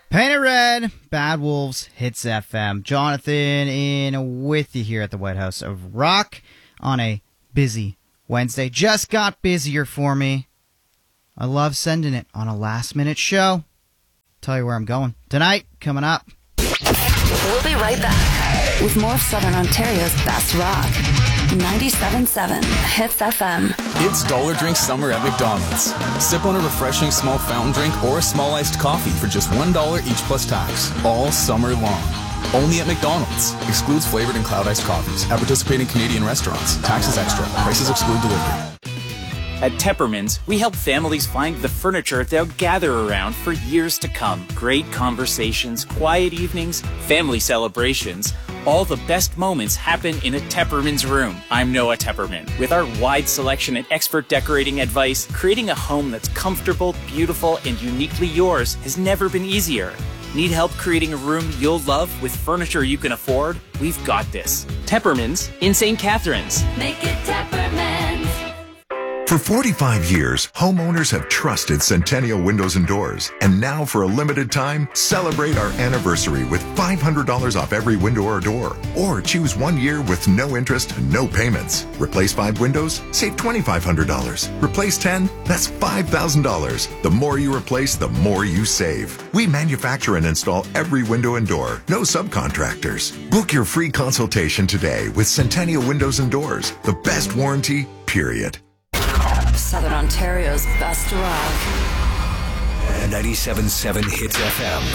Painted Red, Bad Wolves, Hits FM. Jonathan in with you here at the White House of Rock on a busy Wednesday. Just got busier for me. I love sending it on a last-minute show. Tell you where I'm going. Tonight, coming up. We'll be right back with more of Southern Ontario's best rock. 97.7 Hits FM. It's Dollar Drink Summer at McDonald's. Sip on a refreshing small fountain drink or a small iced coffee for just $1 each plus tax, all summer long. Only at McDonald's. Excludes flavored and cloud iced coffees. At participating Canadian restaurants. Taxes extra. Prices exclude delivery. At Tepperman's, we help families find the furniture they'll gather around for years to come. Great conversations, quiet evenings, family celebrations. All the best moments happen in a Tepperman's room. I'm Noah Tepperman. With our wide selection and expert decorating advice, creating a home that's comfortable, beautiful, and uniquely yours has never been easier. Need help creating a room you'll love with furniture you can afford? We've got this. Tepperman's in St. Catharines. Make it Tepperman's. For 45 years, homeowners have trusted Centennial Windows and Doors. And now for a limited time, celebrate our anniversary with $500 off every window or door. Or choose 1 year with no interest and no payments. Replace 5 windows? Save $2,500. Replace 10? That's $5,000. The more you replace, the more you save. We manufacture and install every window and door. No subcontractors. Book your free consultation today with Centennial Windows and Doors. The best warranty, period. Southern Ontario's best rock. 97.7 Hits FM.